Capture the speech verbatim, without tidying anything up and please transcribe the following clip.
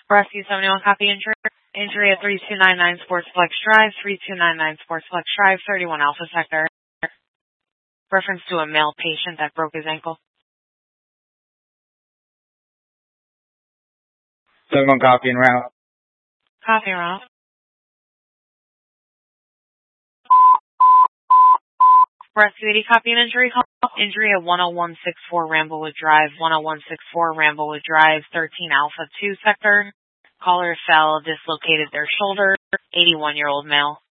Rescue seventy-one, copy injury. Injury at three two nine nine Sports Flex Drive, three two nine nine Sports Flex Drive, thirty-one Alpha Sector. Reference to a male patient that broke his ankle. seventy-one, copy en route. Copy route. Rescue eighty, copy an injury call. Injury at one oh one six four Ramblewood Drive, one oh one six four Ramblewood Drive, thirteen Alpha two Sector. Caller fell, dislocated their shoulder, eighty-one-year-old male.